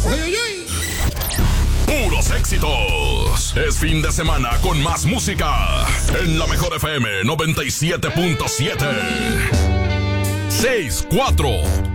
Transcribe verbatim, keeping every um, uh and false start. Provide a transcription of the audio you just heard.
¡Uy, uy, uy! Puros éxitos. Es fin de semana con más música en la Mejor F M noventa y siete punto siete. seis cuatro